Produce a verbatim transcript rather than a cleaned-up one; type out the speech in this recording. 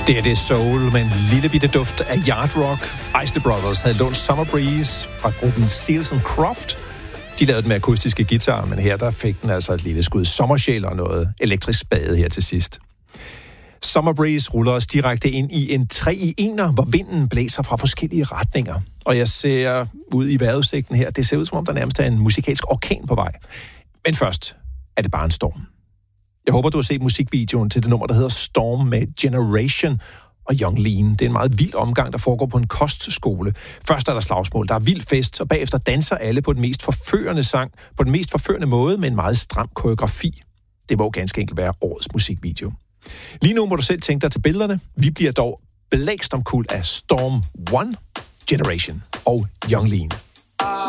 Det er det soul med en lille bitte duft af yard rock. Isley Brothers havde lånt Summer Breeze fra gruppen Seals and Croft. De lavede den med akustiske guitar, men her der fik den altså et lille skud sommersjæl og noget elektrisk spade her til sidst. Summer Breeze ruller os direkte ind i en tre i ener, hvor vinden blæser fra forskellige retninger. Og jeg ser ud i vejrudsigten her, det ser ud som om der nærmest er en musikalsk orkan på vej. Men først er det bare en storm. Jeg håber, du har set musikvideoen til det nummer, der hedder Storm med Generation og Young Lean. Det er en meget vild omgang, der foregår på en kostskole. Først er der slagsmål, der er vild fest, og bagefter danser alle på den mest forførende sang, på den mest forførende måde med en meget stram koreografi. Det må ganske enkelt være årets musikvideo. Lige nu må du selv tænke dig til billederne. Vi bliver dog blæst omkuld af Storm One, Generation og Young Lean.